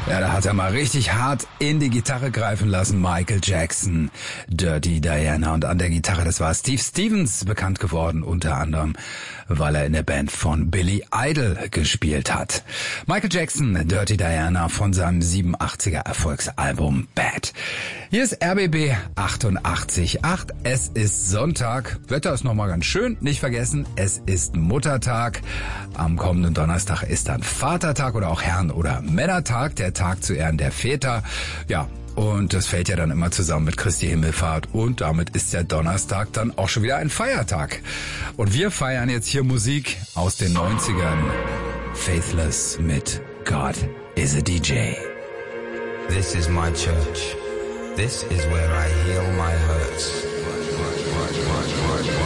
Ja, da hat er mal richtig hart in die Gitarre greifen lassen, Michael Jackson, Dirty Diana. Und an der Gitarre, das war Steve Stevens, bekannt geworden, unter anderem, weil er in der Band von Billy Idol gespielt hat. Michael Jackson, Dirty Diana von seinem 87er Erfolgsalbum Bad. Hier ist RBB 88.8. Es ist Sonntag. Wetter ist nochmal ganz schön. Nicht vergessen, es ist Muttertag. Am kommenden Donnerstag ist dann Vatertag oder auch Herren- oder Männertag, der Tag zu Ehren der Väter. Ja, und das fällt ja dann immer zusammen mit Christi Himmelfahrt und damit ist der Donnerstag dann auch schon wieder ein Feiertag. Und wir feiern jetzt hier Musik aus den 90ern. Faithless mit God is a DJ. This is my church. This is where I heal my hurts.